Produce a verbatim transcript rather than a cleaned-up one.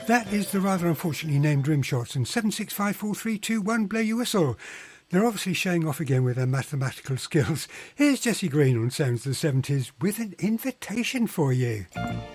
That is the rather unfortunately named Rimshots, and seven six five four three two one, blow your whistle. They're obviously showing off again with their mathematical skills. Here's Jessie Green on Sounds of the seventies with an invitation for you.